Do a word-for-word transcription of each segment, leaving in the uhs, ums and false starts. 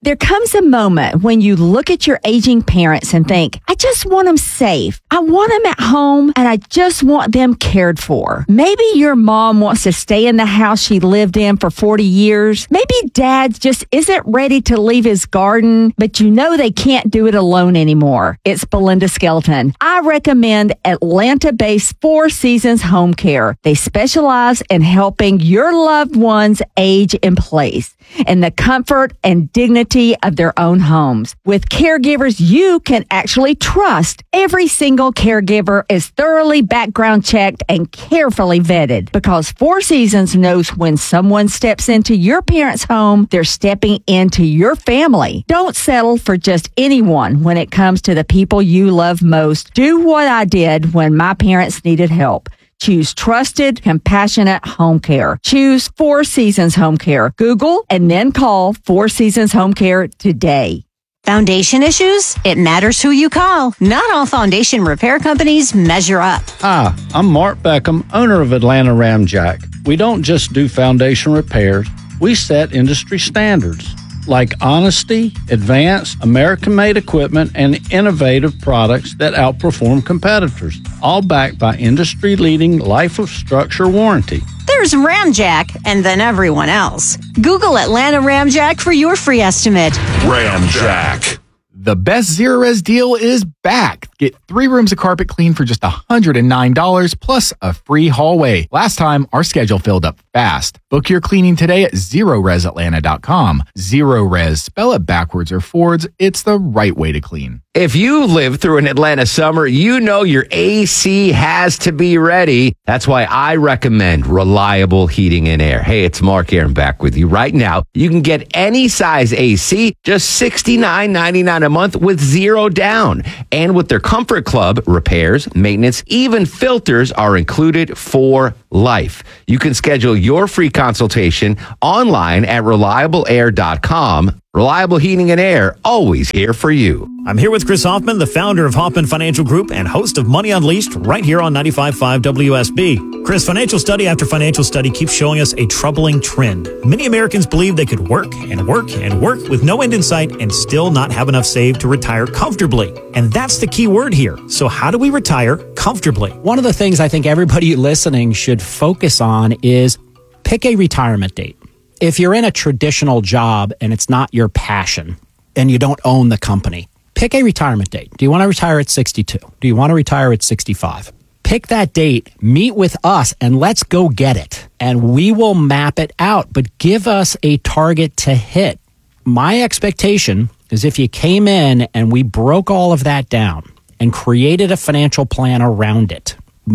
There comes a moment when you look at your aging parents and think, I just want them safe. I want them at home and I just want them cared for. Maybe your mom wants to stay in the house she lived in for forty years. Maybe dad just isn't ready to leave his garden, but you know they can't do it alone anymore. It's Belinda Skelton. I recommend Atlanta-based Four Seasons Home Care. They specialize in helping your loved ones age in place in the comfort and dignity of their own homes. With caregivers you can actually trust, every single caregiver is thoroughly background checked and carefully vetted because Four Seasons knows when someone steps into your parents' home, they're stepping into your family. Don't settle for just anyone when it comes to the people you love most. Do what I did when my parents needed help. Choose trusted, compassionate home care. Choose Four Seasons Home Care. Google and then call Four Seasons Home Care today. Foundation issues? It matters who you call. Not all foundation repair companies measure up. Hi, I'm Mark Beckham, owner of Atlanta Ramjack. We don't just do foundation repairs. We set industry standards like honesty, advanced, American-made equipment, and innovative products that outperform competitors, all backed by industry-leading life of structure warranty. There's Ramjack, and then everyone else. Google Atlanta Ramjack for your free estimate. Ramjack. The best Zerorez deal is back. Get three rooms of carpet clean for just one hundred nine dollars plus a free hallway. Last time, our schedule filled up fast. Book your cleaning today at Zerorez Atlanta dot com. Zerorez, spell it backwards or forwards. It's the right way to clean. If you live through an Atlanta summer, you know your A C has to be ready. That's why I recommend Reliable Heating and Air. Hey, it's Mark Aaron back with you right now. You can get any size A C, just sixty-nine ninety-nine a month with zero down. And with their Comfort Club, repairs, maintenance, even filters are included for life. You can schedule your free consultation online at reliable air dot com. Reliable Heating and Air, always here for you. I'm here with Chris Hoffman, the founder of Hoffman Financial Group and host of Money Unleashed right here on ninety-five point five W S B. Chris, financial study after financial study keeps showing us a troubling trend. Many Americans believe they could work and work and work with no end in sight and still not have enough saved to retire comfortably. And that's the key word here. So how do we retire comfortably? One of the things I think everybody listening should focus on is pick a retirement date. If you're in a traditional job and it's not your passion and you don't own the company, pick a retirement date. Do you want to retire at sixty-two? Do you want to retire at sixty-five? Pick that date, meet with us, and let's go get it. And we will map it out, but give us a target to hit. My expectation is if you came in and we broke all of that down and created a financial plan around it,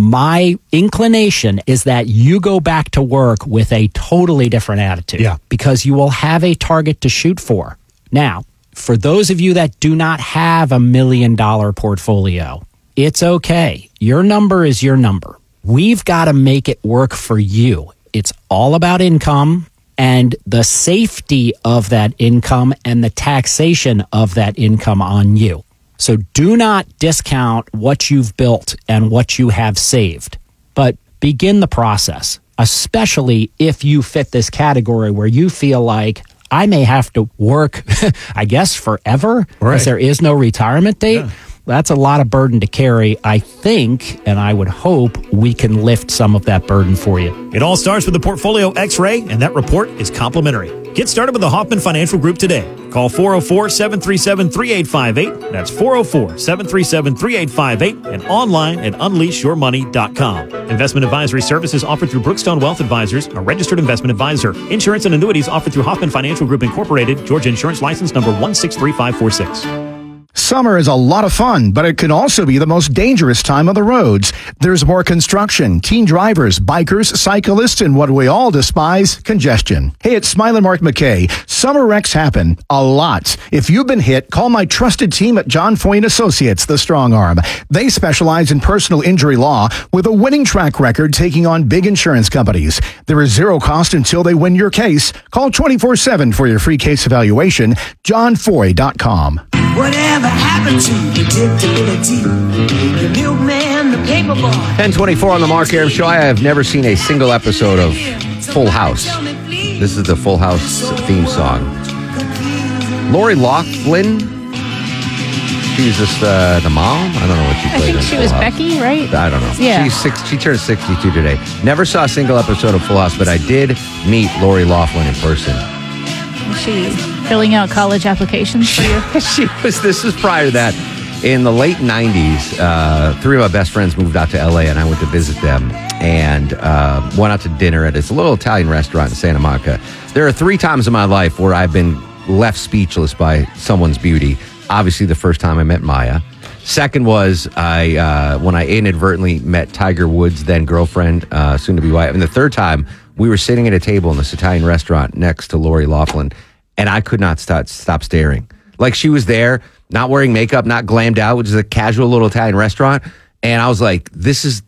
my inclination is that you go back to work with a totally different attitude. Yeah. Because you will have a target to shoot for. Now, for those of you that do not have a million dollar portfolio, it's okay. Your number is your number. We've got to make it work for you. It's all about income and the safety of that income and the taxation of that income on you. So do not discount what you've built and what you have saved, but begin the process, especially if you fit this category where you feel like I may have to work, I guess, forever, because Right. there is no retirement date. Yeah. That's a lot of burden to carry. I think, and I would hope, we can lift some of that burden for you. It all starts with the Portfolio X-ray, and that report is complimentary. Get started with the Hoffman Financial Group today. Call four oh four, seven three seven, three eight five eight. That's four oh four, seven three seven, three eight five eight and online at unleash your money dot com. Investment advisory services offered through Brookstone Wealth Advisors, a registered investment advisor. Insurance and annuities offered through Hoffman Financial Group Incorporated, Georgia Insurance License number one six three five four six. Summer is a lot of fun, but it can also be the most dangerous time on the roads. There's more construction, teen drivers, bikers, cyclists, and what we all despise, congestion. Hey, it's Smiler Mark McKay. Summer wrecks happen a lot. If you've been hit, call my trusted team at John Foy and Associates, the Strong Arm. They specialize in personal injury law with a winning track record taking on big insurance companies. There is zero cost until they win your case. Call twenty-four seven for your free case evaluation, john foy dot com. Whatever happened to predictability? The milkman, the paperboy. ten twenty-four on the Mark Aram Show. I have never seen a single episode of Full House. This is the Full House theme song. Lori Loughlin. She was just uh, the mom. I don't know what she I played. think on she Full was House. Becky, right? I don't know. Yeah. She's six, she turned sixty-two today. Never saw a single episode of Full House, but I did meet Lori Loughlin in person. Was she filling out college applications for you? She was. This was prior to that. In the late nineties, uh, three of my best friends moved out to L A, and I went to visit them and uh, went out to dinner at this little Italian restaurant in Santa Monica. There are three times in my life where I've been left speechless by someone's beauty. Obviously, the first time I met Maya. Second was I uh, when I inadvertently met Tiger Woods' then girlfriend, uh, soon to be wife. And the third time, we were sitting at a table in this Italian restaurant next to Lori Loughlin, and I could not stop, stop staring. Like she was there, not wearing makeup, not glammed out, which is a casual little Italian restaurant. And I was like, this is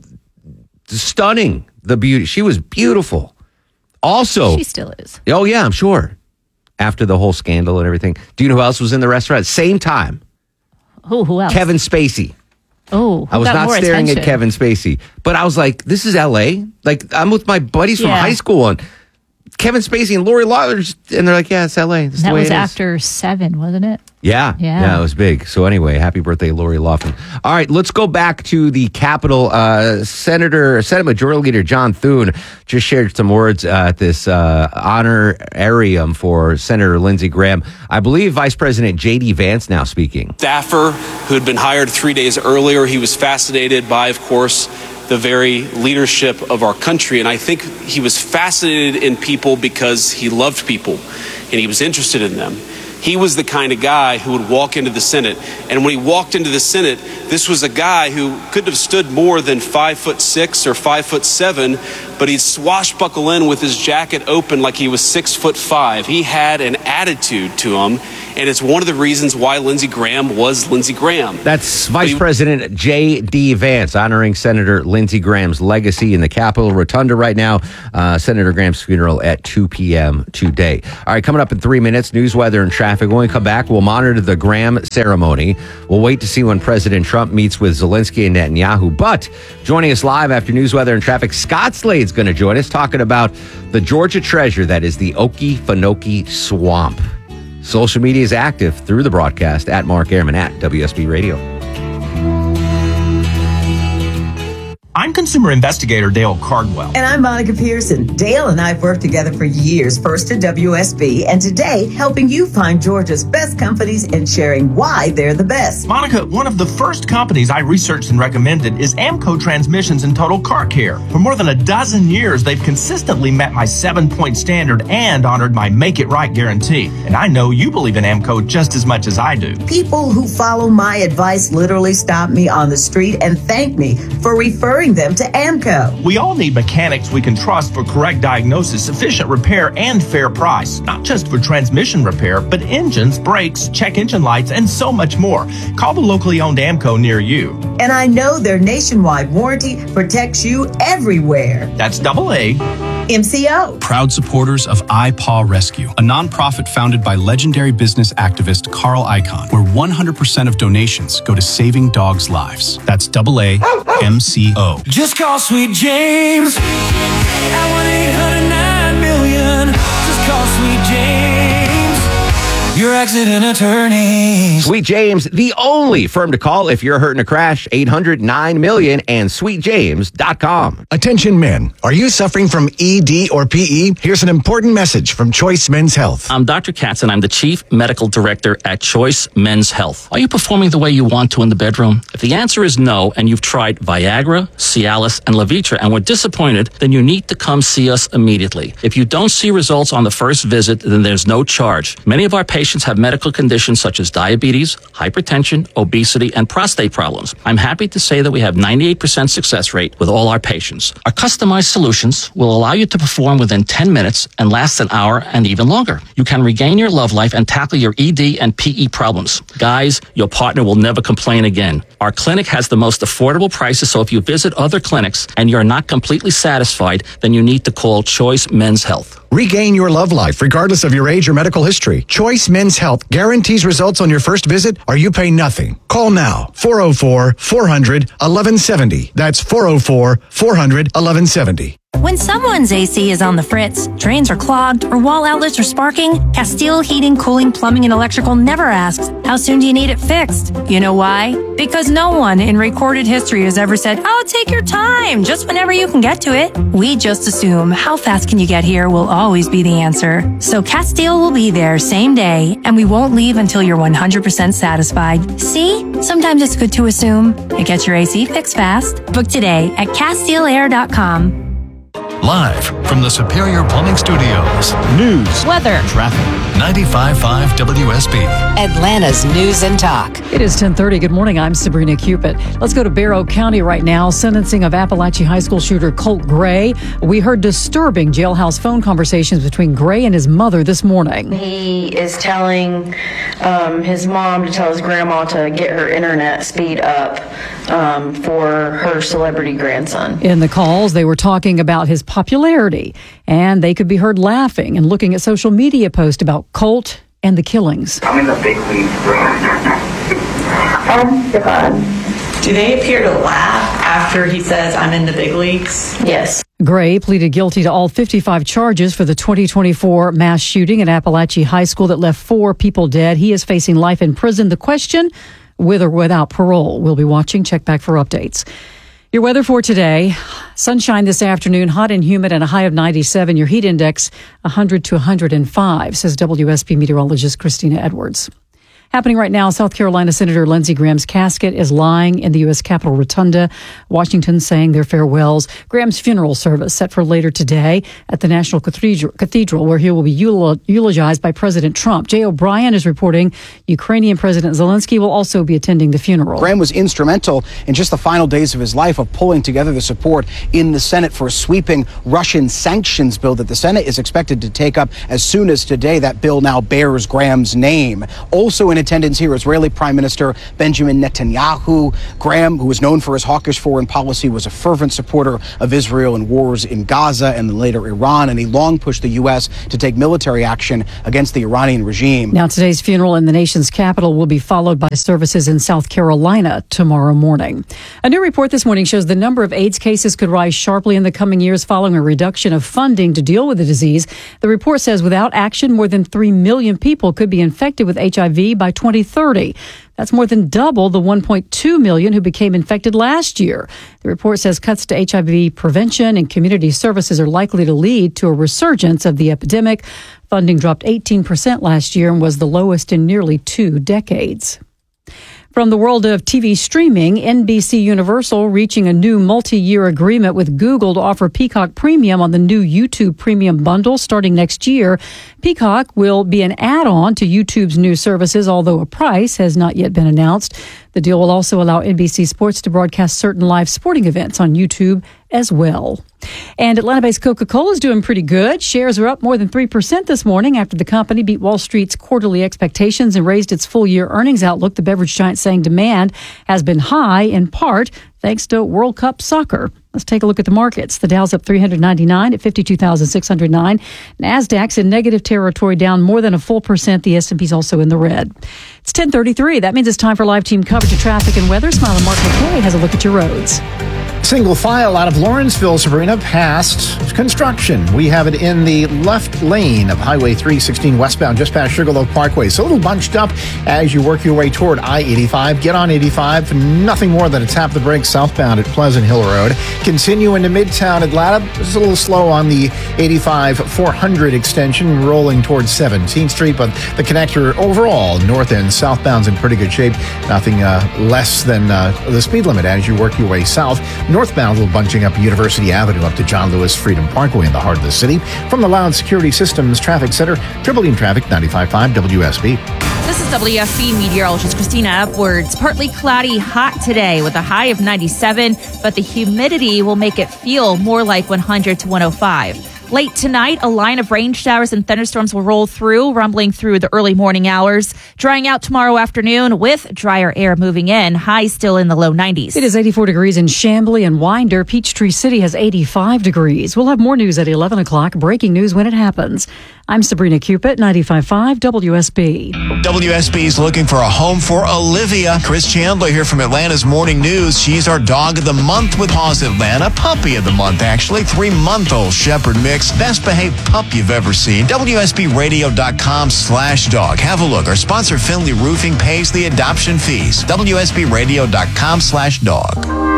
stunning, the beauty. She was beautiful. Also, She still is. oh, yeah, I'm sure. After the whole scandal and everything. Do you know who else was in the restaurant? Same time. Who, who else? Kevin Spacey. Oh, who I was got not more staring attention? at Kevin Spacey, but I was like, this is L A. Like, I'm with my buddies from Yeah. high school, and Kevin Spacey and Lori Loughlin, and they're like, yeah, it's L A. This is the That way was it is. after Seven, wasn't it? Yeah, Yeah. yeah, it was big. So anyway, happy birthday, Lori Loughlin. All right, let's go back to the Capitol. Uh, Senator, Senate Majority Leader John Thune just shared some words uh, at this uh, honorarium for Senator Lindsey Graham. I believe Vice President J D Vance now speaking. Staffer who had been hired three days earlier. He was fascinated by, of course, the very leadership of our country. And I think he was fascinated in people because he loved people and he was interested in them. He was the kind of guy who would walk into the Senate. And when he walked into the Senate, this was a guy who couldn't have stood more than five foot six or five foot seven, but he'd swashbuckle in with his jacket open like he was six foot five. He had an attitude to him. And it's one of the reasons why Lindsey Graham was Lindsey Graham. That's Vice President J D Vance honoring Senator Lindsey Graham's legacy in the Capitol Rotunda right now. Uh, Senator Graham's funeral at two p.m. today. All right, coming up in three minutes, news, weather, and traffic. When we come back, we'll monitor the Graham ceremony. We'll wait to see when President Trump meets with Zelensky and Netanyahu. But joining us live after news, weather, and traffic, Scott Slade's going to join us talking about the Georgia treasure that is the Okefenokee Swamp. Social media is active through the broadcast at Mark Ehrman at W S B Radio. I'm consumer investigator Dale Cardwell. And I'm Monica Pearson. Dale and I have worked together for years, first at W S B, and today helping you find Georgia's best companies and sharing why they're the best. Monica, one of the first companies I researched and recommended is Amco Transmissions and Total Car Care. For more than a dozen years, they've consistently met my seven-point standard and honored my Make It Right guarantee. And I know you believe in Amco just as much as I do. People who follow my advice literally stop me on the street and thank me for referring them to Amco. We all need mechanics we can trust for correct diagnosis, efficient repair, and fair price. Not just for transmission repair, but engines, brakes, check engine lights, and so much more. Call the locally owned Amco near you. And I know their nationwide warranty protects you everywhere. That's double A. M C O. Proud supporters of iPaw Rescue, a nonprofit founded by legendary business activist Carl Icahn, where one hundred percent of donations go to saving dogs' lives. That's double A M C O. Just call Sweet James at one eight hundred nine million. Just call Sweet James, your accident attorney. Sweet James, the only firm to call if you're hurt in a crash. eight hundred nine million and sweet james dot com. Attention men, are you suffering from E D or P E? Here's an important message from Choice Men's Health. I'm Doctor Katz, and I'm the Chief Medical Director at Choice Men's Health. Are you performing the way you want to in the bedroom? If the answer is no, and you've tried Viagra, Cialis, and Levitra and were disappointed, then you need to come see us immediately. If you don't see results on the first visit, then there's no charge. Many of our patients have medical conditions such as diabetes, hypertension, obesity, and prostate problems. I'm happy to say that we have ninety-eight percent success rate with all our patients. Our customized solutions will allow you to perform within ten minutes and last an hour and even longer. You can regain your love life and tackle your E D and P E problems. Guys, your partner will never complain again. Our clinic has the most affordable prices, so if you visit other clinics and you're not completely satisfied, then you need to call Choice Men's Health. Regain your love life regardless of your age or medical history. Choice Men's Health guarantees results on your first visit or you pay nothing. Call now, four oh four, four hundred, eleven seventy. That's four oh four, four hundred, eleven seventy. When someone's A C is on the fritz, drains are clogged, or wall outlets are sparking, Castile Heating, Cooling, Plumbing, and Electrical never asks, how soon do you need it fixed? You know why? Because no one in recorded history has ever said, oh, take your time, just whenever you can get to it. We just assume how fast can you get here will always be the answer. So Castile will be there same day, and we won't leave until you're one hundred percent satisfied. See? Sometimes it's good to assume and get your A C fixed fast. Book today at Castile Air dot com. Live from the Superior Plumbing Studios. News, weather, traffic. ninety-five point five W S B. Atlanta's News and Talk. It is ten thirty. Good morning. I'm Sabrina Cupid. Let's go to Barrow County right now. Sentencing of Appalachia High School shooter Colt Gray. We heard disturbing jailhouse phone conversations between Gray and his mother this morning. He is telling um, his mom to tell his grandma to get her internet speed up um, for her celebrity grandson. In the calls, they were talking about his popularity, and they could be heard laughing and looking at social media posts about Colt and the killings. I'm in the big leagues, bro. Oh, God. Do they appear to laugh after he says, I'm in the big leagues? Yes. Gray pleaded guilty to all fifty-five charges for the twenty twenty-four mass shooting at Appalachia High School that left four people dead. He is facing life in prison. The question, with or without parole. We'll be watching. Check back for updates. Your weather for today, sunshine this afternoon, hot and humid and a high of ninety-seven. Your heat index one hundred to one hundred five, says W S B meteorologist Christina Edwards. Happening right now, South Carolina Senator Lindsey Graham's casket is lying in the U S Capitol Rotunda. Washington saying their farewells. Graham's funeral service set for later today at the National Cathedral, where he will be eulogized by President Trump. Jay O'Brien is reporting Ukrainian President Zelensky will also be attending the funeral. Graham was instrumental in just the final days of his life of pulling together the support in the Senate for a sweeping Russian sanctions bill that the Senate is expected to take up as soon as today. That bill now bears Graham's name. Also in attendance here, Israeli Prime Minister Benjamin Netanyahu. Graham, who was known for his hawkish foreign policy, was a fervent supporter of Israel in wars in Gaza and then later Iran, and he long pushed the U S to take military action against the Iranian regime. Now, today's funeral in the nation's capital will be followed by services in South Carolina tomorrow morning. A new report this morning shows the number of AIDS cases could rise sharply in the coming years following a reduction of funding to deal with the disease. The report says without action, more than three million people could be infected with H I V by twenty thirty. That's more than double the one point two million who became infected last year. The report says cuts to H I V prevention and community services are likely to lead to a resurgence of the epidemic. Funding dropped eighteen percent last year and was the lowest in nearly two decades. From the world of T V streaming, N B C Universal reaching a new multi-year agreement with Google to offer Peacock Premium on the new YouTube Premium bundle starting next year. Peacock will be an add-on to YouTube's new services, although a price has not yet been announced. The deal will also allow N B C Sports to broadcast certain live sporting events on YouTube as well. And Atlanta-based Coca-Cola is doing pretty good. Shares are up more than three percent this morning after the company beat Wall Street's quarterly expectations and raised its full-year earnings outlook. The beverage giant saying demand has been high, in part thanks to World Cup soccer. Let's take a look at the markets. The Dow's up three hundred ninety-nine at fifty-two thousand six hundred nine. NASDAQ's in negative territory, down more than a full percent. The S and P's also in the red. It's ten thirty-three. That means it's time for live team coverage of traffic and weather. Smile Mark McKay has a look at your roads. Single file out of Lawrenceville, Sabrina, past construction. We have it in the left lane of Highway three sixteen westbound, just past Sugarloaf Parkway. So a little bunched up as you work your way toward I eighty-five. Get on eighty-five, nothing more than a tap the brakes southbound at Pleasant Hill Road. Continue into Midtown Atlanta. It's a little slow on the eighty-five four hundred extension, rolling towards seventeenth Street, but the connector overall, north and southbound's in pretty good shape. Nothing uh, less than uh, the speed limit as you work your way south. Northbound, a little bunching up University Avenue up to John Lewis Freedom Parkway in the heart of the city. From the Loud Security Systems Traffic Center, Triple Beam Traffic, ninety-five point five W S B. This is W S B meteorologist Christina Edwards. Partly cloudy, hot today with a high of ninety-seven, but the humidity will make it feel more like one hundred to one oh five. Late tonight, a line of rain showers and thunderstorms will roll through, rumbling through the early morning hours. Drying out tomorrow afternoon with drier air moving in. Highs still in the low nineties. It is eighty-four degrees in Chamblee and Winder. Peachtree City has eighty-five degrees. We'll have more news at eleven o'clock. Breaking news when it happens. I'm Sabrina Cupid, ninety-five point five W S B. W S B is looking for a home for Olivia. Chris Chandler here from Atlanta's Morning News. She's our dog of the month with Paws Atlanta. Puppy of the month, actually. Three-month-old Shepherd mix. Best behaved pup you've ever seen. W S B radio dot com slash dog. Have a look. Our sponsor, Finley Roofing, pays the adoption fees. W S B radio dot com slash dog.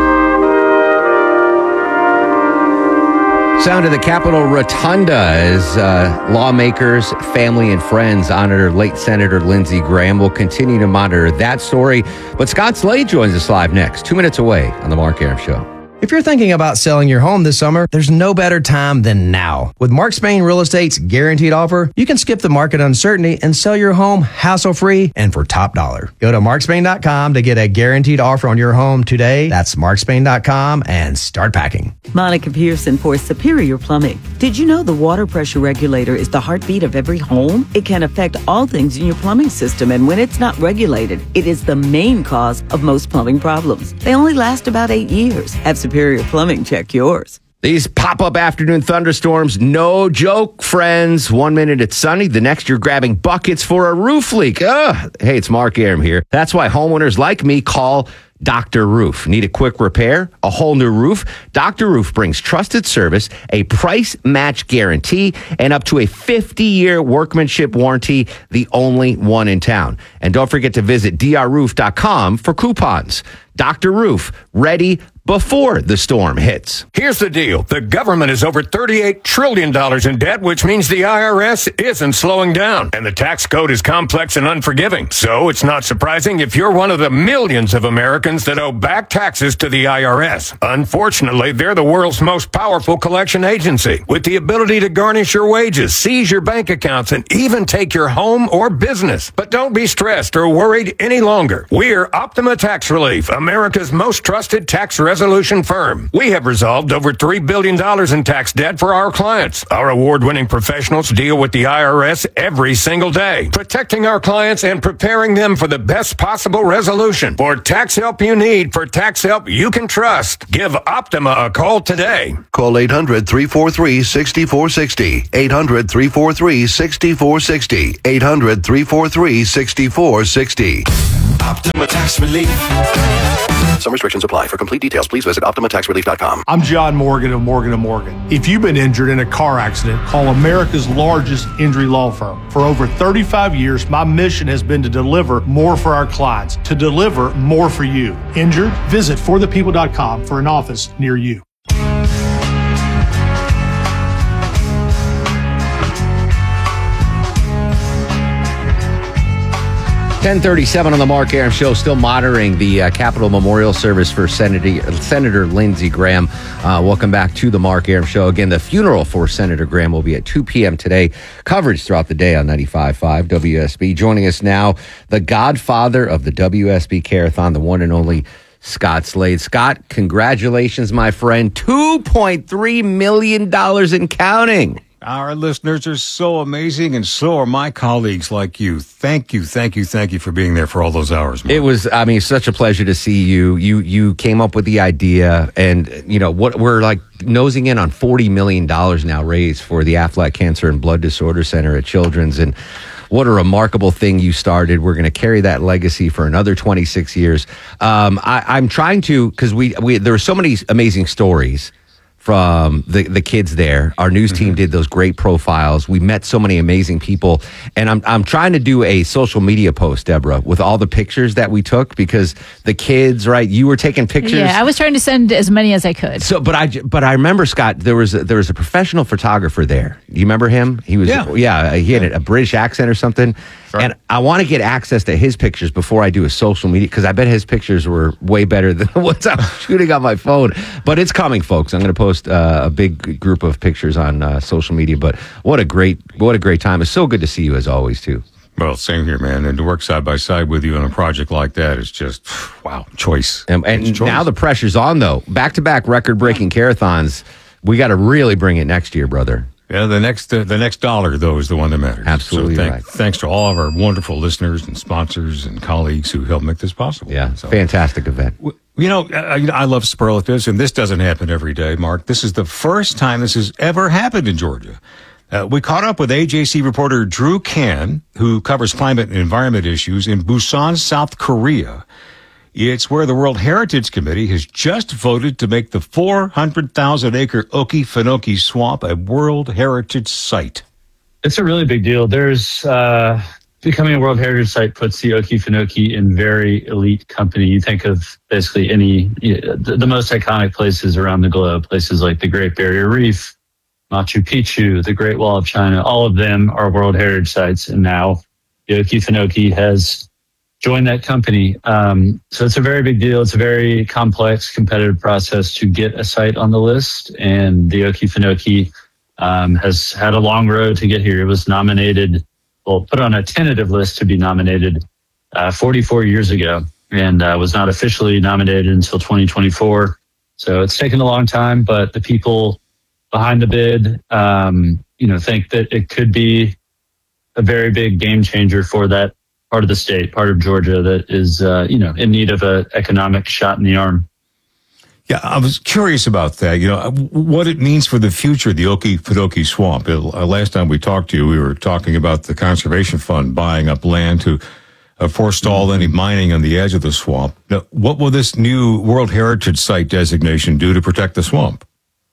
Sound of the Capitol Rotunda as uh, lawmakers, family, and friends honor late Senator Lindsey Graham. We'll continue to monitor that story. But Scott Slade joins us live next, two minutes away on The Mark Arum Show. If you're thinking about selling your home this summer, there's no better time than now. With Mark Spain Real Estate's guaranteed offer, you can skip the market uncertainty and sell your home hassle-free and for top dollar. Go to mark spain dot com to get a guaranteed offer on your home today. That's mark spain dot com and start packing. Monica Pearson for Superior Plumbing. Did you know the water pressure regulator is the heartbeat of every home? It can affect all things in your plumbing system, and when it's not regulated, it is the main cause of most plumbing problems. They only last about eight years. Have Superior Plumbing check yours. These pop-up afternoon thunderstorms, no joke, friends. One minute it's sunny, the next you're grabbing buckets for a roof leak. Ugh. Hey, it's Mark Arum here. That's why homeowners like me call Doctor Roof. Need a quick repair? A whole new roof? Doctor Roof brings trusted service, a price match guarantee, and up to a fifty-year workmanship warranty, the only one in town. And don't forget to visit d r roof dot com for coupons. Doctor Roof, ready before the storm hits. Here's the deal. The government is over thirty-eight trillion dollars in debt, which means the I R S isn't slowing down. And the tax code is complex and unforgiving. So it's not surprising if you're one of the millions of Americans that owe back taxes to the I R S. Unfortunately, they're the world's most powerful collection agency, with the ability to garnish your wages, seize your bank accounts, and even take your home or business. But don't be stressed or worried any longer. We're Optima Tax Relief, America's most trusted tax resolution firm. We have resolved over three billion dollars in tax debt for our clients. Our award-winning professionals deal with the I R S every single day, protecting our clients and preparing them for the best possible resolution. For tax help you need, for tax help you can trust, give Optima a call today. Call eight hundred, three four three, six four six zero. eight hundred, three four three, six four six zero. eight hundred, three four three, six four six zero. Optima Tax Relief. Some restrictions apply. For complete details, please visit optima tax relief dot com. I'm John Morgan of Morgan and Morgan. If you've been injured in a car accident, call America's largest injury law firm. For over thirty-five years, my mission has been to deliver more for our clients, to deliver more for you. Injured? Visit for the people dot com for an office near you. ten thirty-seven on the Mark Arum Show, still monitoring the uh, Capitol Memorial Service for Senator, Senator Lindsey Graham. Uh, welcome back to the Mark Arum Show. Again, the funeral for Senator Graham will be at two p.m. today. Coverage throughout the day on ninety-five point five W S B. Joining us now, the godfather of the W S B Carathon, the one and only Scott Slade. Scott, congratulations, my friend. two point three million dollars and counting. Our listeners are so amazing, and so are my colleagues like you. Thank you, thank you, thank you for being there for all those hours, Mark. It was, I mean, such a pleasure to see you. You you came up with the idea, and, you know, what we're like nosing in on forty million dollars now raised for the Aflac Cancer and Blood Disorder Center at Children's, and what a remarkable thing you started. We're going to carry that legacy for another twenty-six years. Um, I, I'm trying to, because we, we there were so many amazing stories from the, the kids there. Our news team did those great profiles. We met so many amazing people. And I'm I'm trying to do a social media post, Deborah, with all the pictures that we took, because the kids, right, you were taking pictures. Yeah, I was trying to send as many as I could. So, but I, but I remember, Scott, there was a, there was a professional photographer there. You remember him? He was, yeah, yeah he had a British accent or something. Sure. And I want to get access to his pictures before I do a social media, because I bet his pictures were way better than what's I'm shooting on my phone. But it's coming, folks. I'm going to post uh, a big group of pictures on uh, social media. But what a great, what a great time. It's so good to see you as always, too. Well, same here, man. And to work side by side with you on a project like that is just, wow, choice. And, and choice. Now the pressure's on, though. Back-to-back record-breaking carathons. We got to really bring it next year, brother. Yeah, the next uh, the next dollar, though, is the one that matters. Absolutely so thank, right. Thanks to all of our wonderful listeners and sponsors and colleagues who helped make this possible. Yeah, so, fantastic event. You know, I, I love superlatives, and this doesn't happen every day, Mark. This is the first time this has ever happened in Georgia. Uh, we caught up with A J C reporter Drew Can, who covers climate and environment issues in Busan, South Korea. It's where the World Heritage Committee has just voted to make the four hundred thousand acre Okefenokee Swamp a World Heritage Site. It's a really big deal. There's uh, becoming a World Heritage Site puts the Okefenokee in very elite company. You think of basically any, you know, the, the most iconic places around the globe, places like the Great Barrier Reef, Machu Picchu, the Great Wall of China, all of them are World Heritage Sites. And now the Okefenokee has joined that company. Um, so it's a very big deal. It's a very complex, competitive process to get a site on the list. And the Okefenokee um, has had a long road to get here. It was nominated, well, put on a tentative list to be nominated uh, forty-four years ago, and uh, was not officially nominated until twenty twenty-four. So it's taken a long time, but the people behind the bid, um, you know, think that it could be a very big game changer for that part of the state, part of Georgia that is, uh, you know, in need of an economic shot in the arm. Yeah, I was curious about that, you know, what it means for the future of the Okefenokee Swamp. Uh, last time we talked to you, we were talking about the Conservation Fund buying up land to uh, forestall any mining on the edge of the swamp. Now, what will this new World Heritage Site designation do to protect the swamp?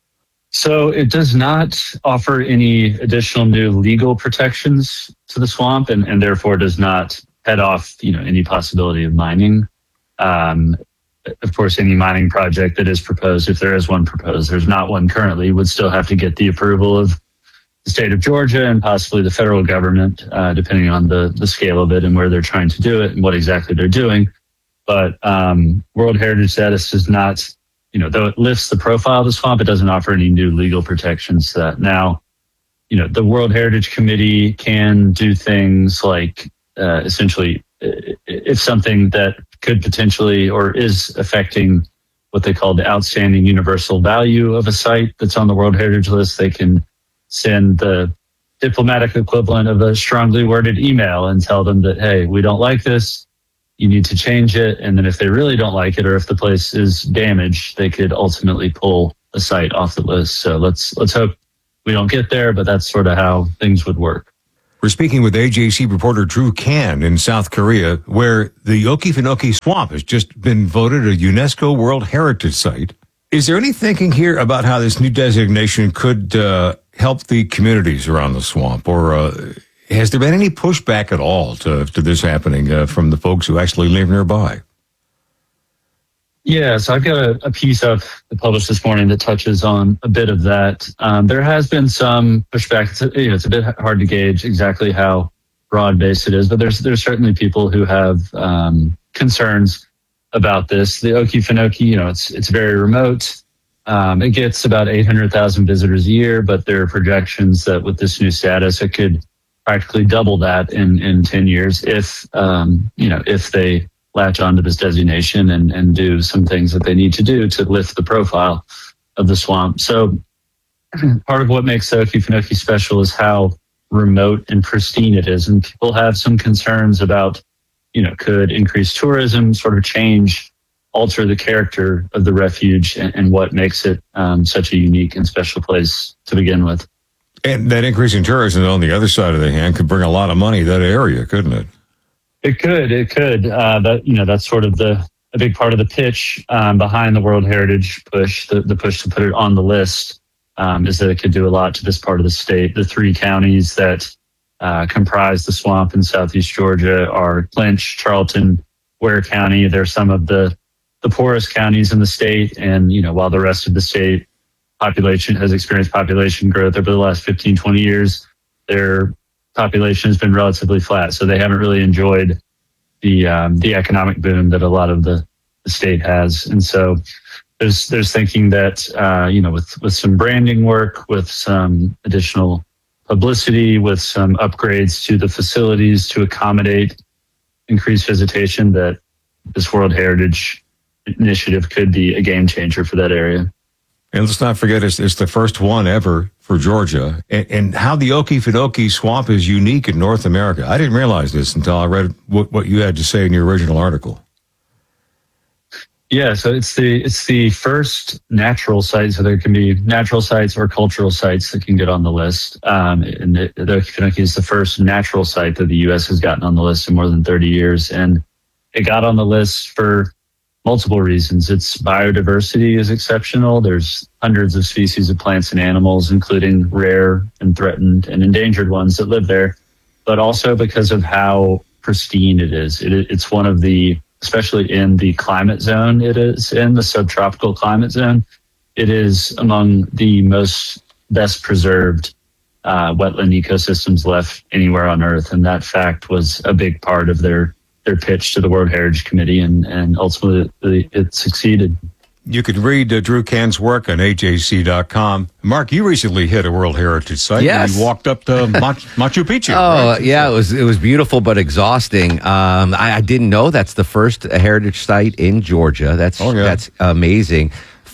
So it does not offer any additional new legal protections to the swamp, and, and therefore does not head off, you know, any possibility of mining. Um, of course, any mining project that is proposed, if there is one proposed, there's not one currently, would still have to get the approval of the state of Georgia and possibly the federal government, uh, depending on the, the scale of it and where they're trying to do it and what exactly they're doing. But um, World Heritage status does not, you know, though it lifts the profile of the swamp, it doesn't offer any new legal protections to that. Now, you know, the World Heritage Committee can do things like uh, essentially, if something that could potentially or is affecting what they call the outstanding universal value of a site that's on the World Heritage List, they can send the diplomatic equivalent of a strongly worded email and tell them that, hey, we don't like this. You need to change it. And then if they really don't like it, or if the place is damaged, they could ultimately pull a site off the list. So let's let's hope we don't get there, but that's sort of how things would work. We're speaking with A J C reporter Drew Can in South Korea, where the Okefenokee Swamp has just been voted a UNESCO World Heritage Site. Is there any thinking here about how this new designation could uh, help the communities around the swamp, or uh, has there been any pushback at all to, to this happening uh, from the folks who actually live nearby? Yeah, so I've got a, a piece up published this morning that touches on a bit of that. Um, there has been some pushback. It's a, you know, it's a bit hard to gauge exactly how broad-based it is, but there's there's certainly people who have um, concerns about this. The Okefenokee, you know, it's it's very remote. Um, it gets about eight hundred thousand visitors a year, but there are projections that with this new status, it could practically double that in, in ten years if, um, you know, if they latch onto this designation and, and do some things that they need to do to lift the profile of the swamp. So part of what makes the Okefenokee special is how remote and pristine it is. And people have some concerns about, you know, could increased tourism sort of change, alter the character of the refuge and, and what makes it um, such a unique and special place to begin with. And that increase in tourism on the other side of the hand could bring a lot of money to that area, couldn't it? It could, it could. Uh, that you know, that's sort of the a big part of the pitch um, behind the World Heritage push. The, the push to put it on the list um, is that it could do a lot to this part of the state. The three counties that uh, comprise the swamp in southeast Georgia are Clinch, Charlton, Ware County. They're some of the the poorest counties in the state, and you know, while the rest of the state population has experienced population growth over the last fifteen, twenty years, their population has been relatively flat. So they haven't really enjoyed the um, the economic boom that a lot of the, the state has. And so there's there's thinking that, uh, you know, with, with some branding work, with some additional publicity, with some upgrades to the facilities to accommodate increased visitation, that this World Heritage Initiative could be a game changer for that area. And let's not forget, it's, it's the first one ever for Georgia, and, and how the Okefenokee Swamp is unique in North America. I didn't realize this until I read what, what you had to say in your original article. Yeah, so it's the it's the first natural site. So there can be natural sites or cultural sites that can get on the list. Um, and the, the Okefenokee is the first natural site that the U S has gotten on the list in more than thirty years, and it got on the list for multiple reasons. Its biodiversity is exceptional. There's hundreds of species of plants and animals, including rare and threatened and endangered ones that live there, but also because of how pristine it is. It, it's one of the especially in the climate zone it is in, the subtropical climate zone, it is among the most best preserved uh, wetland ecosystems left anywhere on Earth. And that fact was a big part of their, their pitch to the World Heritage Committee, and, and ultimately it succeeded. You can read uh, Drew Cahn's work on A J C dot com. Mark, you recently hit a World Heritage Site. Yes. You walked up to Machu, Machu Picchu. Oh, right? yeah, it was it was beautiful but exhausting. Um, I, I didn't know that's the first heritage site in Georgia. That's Oh, yeah. that's amazing.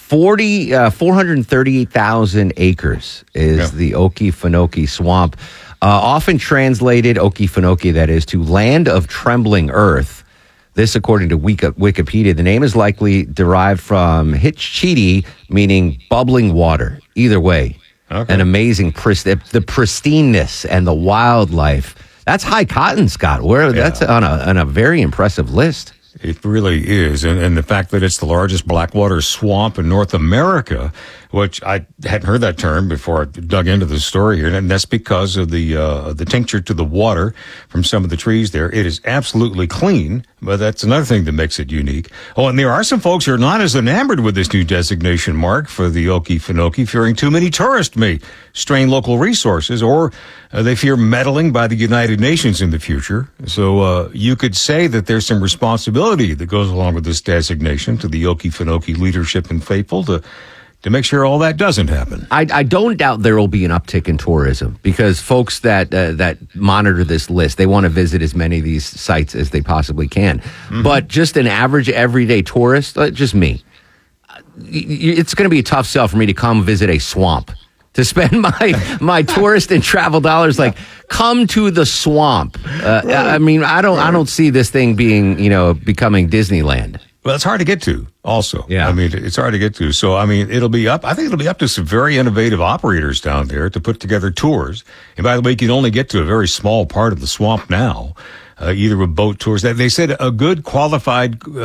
Forty uh, four hundred thirty-eight thousand acres is Yeah. the Okefenokee Swamp. Uh, often translated Okefenokee, that is, to land of trembling earth. This, according to Wiki- Wikipedia, the name is likely derived from Hitchiti, meaning bubbling water. Either way, Okay. an amazing pris- the, the pristineness and the wildlife. That's high cotton, Scott. Where that's on a on a very impressive list. It really is. And, and the fact that it's the largest blackwater swamp in North America, which I hadn't heard that term before I dug into the story here. And that's because of the, uh, the tincture to the water from some of the trees there. It is absolutely clean, but that's another thing that makes it unique. Oh, and there are some folks who are not as enamored with this new designation, Mark, for the Okefenokee, fearing too many tourists may strain local resources, or uh, they fear meddling by the United Nations in the future. So uh, you could say that there's some responsibility that goes along with this designation to the Okefenokee leadership and faithful to to make sure all that doesn't happen. I, I don't doubt there will be an uptick in tourism, because folks that uh, that monitor this list, they want to visit as many of these sites as they possibly can. Mm-hmm. But just an average everyday tourist, uh, just me, uh, y- y- it's going to be a tough sell for me to come visit a swamp. To spend my my tourist and travel dollars, like come to the swamp. Uh, I mean, I don't I don't see this thing being, you know, becoming Disneyland. Well, it's hard to get to also. Yeah. I mean, it's hard to get to. So, I mean, it'll be up. I think it'll be up to some very innovative operators down there to put together tours. And by the way, you can only get to a very small part of the swamp now, uh, either with boat tours. They said a good qualified